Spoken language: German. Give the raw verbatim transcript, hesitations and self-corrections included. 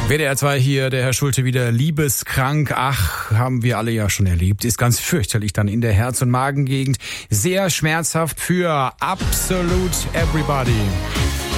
W D R zwei hier, der Herr Schulte wieder liebeskrank. Ach, haben wir alle ja schon erlebt. Ist ganz fürchterlich dann in der Herz- und Magengegend. Sehr schmerzhaft für absolut everybody.